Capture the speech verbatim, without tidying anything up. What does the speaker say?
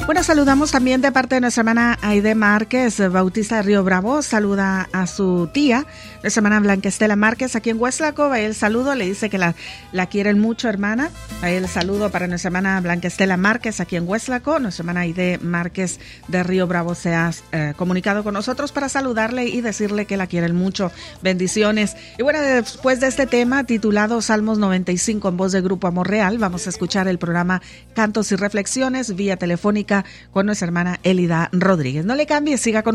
Bueno, saludamos también de parte de nuestra hermana Aide Márquez, Bautista de Río Bravo. Saluda a su tía, nuestra hermana Blanca Estela Márquez, aquí en Hueslaco. Va el saludo, le dice que la, la quieren mucho, hermana. Va el saludo para nuestra hermana Blanca Estela Márquez, aquí en Hueslaco. Nuestra hermana Aide Márquez de Río Bravo se ha eh, comunicado con nosotros para saludarle y decirle que la quieren mucho. Bendiciones. Y bueno, después de este tema titulado Salmos noventa y cinco en voz del Grupo Amor Real, vamos a escuchar el programa Cantos y Reflexiones vía telefónica con nuestra hermana Elida Rodríguez. No le cambie, siga con